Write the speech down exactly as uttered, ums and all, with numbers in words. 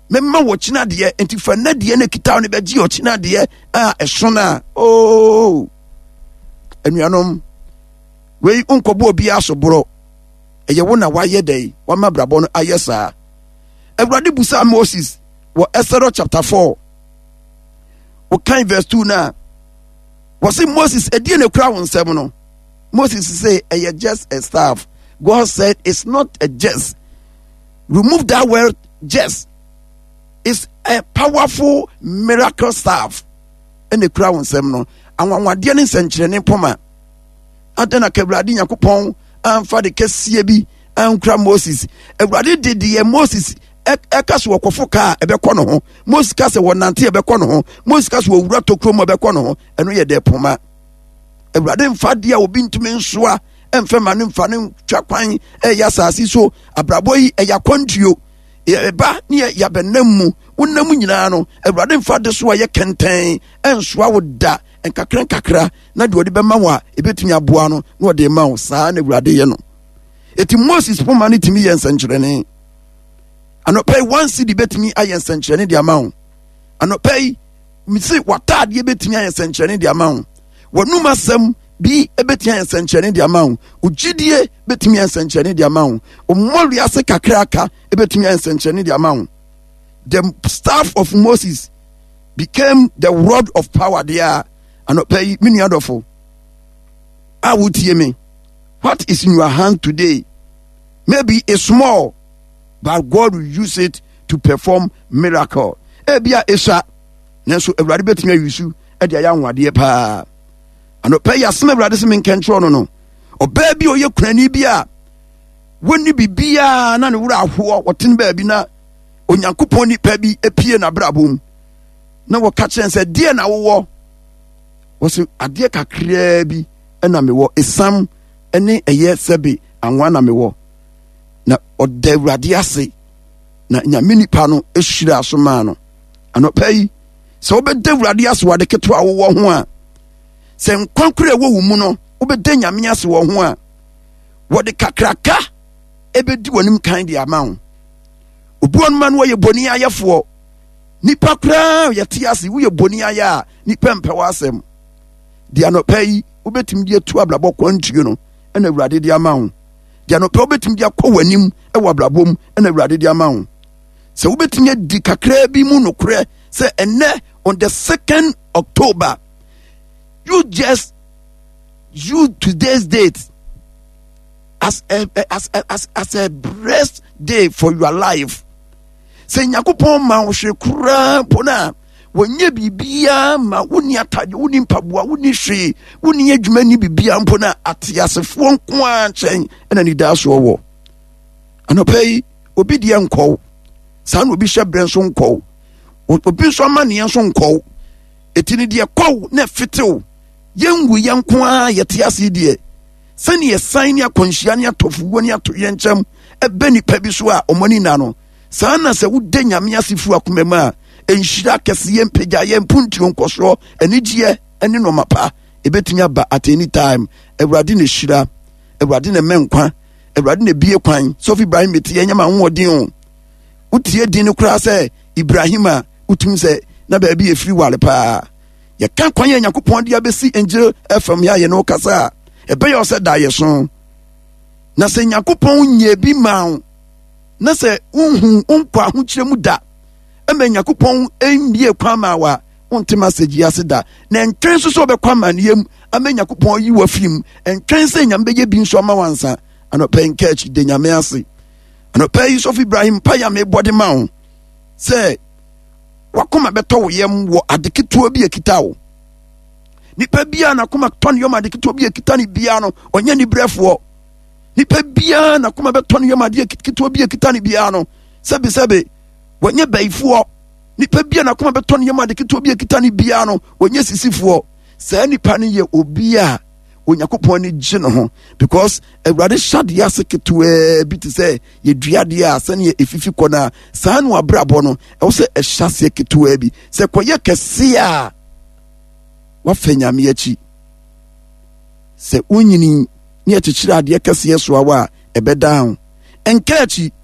memma wo china de enti fa na de na kita no beji o china de a eso na oh enuanom we unkobo obi asoboro eye wo na waye dai wa mabrabo no ayesa Ewurade busa Moses wo Exodus chapter four wo kan verse two na wo say Moses e die na kura won sem no Moses say eye just a staff. God said it's not a jest. Remove that word just. It's a powerful miracle staff. And the crown sem no anwanwade ne senkyerene poma adana Ewurade Yakopon amfa de kese bi ankra Moses Ewurade de de Moses eka so wokofo ka ebekọ no ho Moses ka se wonante ebekọ no ho Moses ka so wura tokro mo ebekọ no ho eno ye de poma Ewurade mfa de a obi ntumi nsoa emfa ma ne mfa ne twakwan eya asase so abrabo yi eya kwantuo eba ne ya benam wonam nyina no Ewurade mfa de so ye kenten ensoa wo da enkakra kakra na de odi bema wa ebetumi aboa no na odi ma wo saa na Ewurade ye no eti Moses poma ne timi ye nsankyerene anopai one city betumi ayen senkyerene de amount anopai mi say watade betumi ayen senkyerene de amount wonuma sam bi ebetumi ayen senkyerene de amount ugidie betumi ayen senkyerene de amount omori ase kakraka ebetumi ayen senkyerene de amount. The staff of Moses became the rod of power there anopai mini adofo awutie me. What is in your hand today? Maybe a small, but God will use it to perform miracle. Ebia esa nenso Ewurade betumi ayusu e de ayanwade pa. Ano pay asem Ewurade se men kentro no no. Oba bi oye kurani bi a woni bibia na ne wura ahwo woten ba bi na Onyankopon ni pa bi epie na brabom. Na wo ka chen se de na wo wo se ade kakra bi na me wo esam ene eye sebe anwa na me wo. Na ode Ewurade ase na nyame nipa no ehira so ma no anopai se obede Ewurade ase wade keto a wo ho a se nkwankure wo wu mu no obede nyame ase wo ho a wode kakraka ebedi wonim kan de amawo obuon man wo ye boni ayefo nipa kra yete ase wo ye boni aya nipa mpewa asem de anopai obetim de atu ablabo kwantue no na Ewurade de amawo dia no pe obetim dia kɔ wanim e wa blabom na Ewurade dia ma wo se obetim di kakra bi mu no korɛ se enne on the second October you just use today's date as a as a, as as a blessed day for your life. Se Yakopon ma wo hwe kura pona wonye bibia ma woni atade woni mpaboa woni hwe woni adwuma ni bibia mpona atiasefo nko a chen ena ni da so wo anopai obi die nko sa no obi hye brenso nko obi so ma ne nso nko etini die kɔ na fitew yengu yanko a yetiase die sani yesan ni akonhia ni atofu woni ato yenkyam ebe ni pa bi so a omoni na no sa na se wude nyame asifu akomema enhyira kese yempeja yempunti onkoso enigie eni no mapa ebetumi aba at any time. Ewurade ne hyira Ewurade ne menkwa Ewurade ne bie kwan Sophie Ibrahim metie nyama nwodin o utie din no kura se Ibrahima utum se na ba bi efiri wale pa ye kan kwan ye Yakopon dia besi angel fm ya ye no kasa ebe yo se da ye so na se Yakopon nye bi ma na se unhu unkwa ho kire mu da ema Yakopon enbie kwan ma wa unte message ya se da na entwen so so be kwan ma niem ama Yakopon yi wa film entwen se nyam be ye bi nso ma wansa anopa nkech de nyame ase anopa yi Sophie Ibrahim pa ya me body ma se wakoma beto wo yem wo adeketo bi ekita wo nipa bia na koma ton yom adeketo bi ekita ni bia no onye ni brefo nipa bia na koma beto yom adeketo bi ekita ni bia no sebe sebe wonye baifo nipa bia na koma beto yom adeketo bi ekita ni bia no onye sisifo sa nipa ni ye obi a Onyankopon ni gye no ho because Ewurade shade ya seketo e bi te say ye duade a sane ye efifi kona sa no abrabo no e wo se e hyase keto e bi se koye kese a wa fanyame achi se unyini ni e chichira de kese so awa e beda ho enka achi